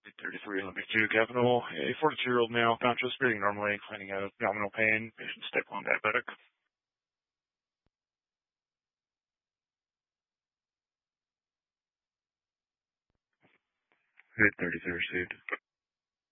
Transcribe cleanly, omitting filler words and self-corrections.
33 Olympic 2 Capital. A 42-year-old male found chest breathing normally, complaining of abdominal pain. Patient's type 1 diabetic. 33 received.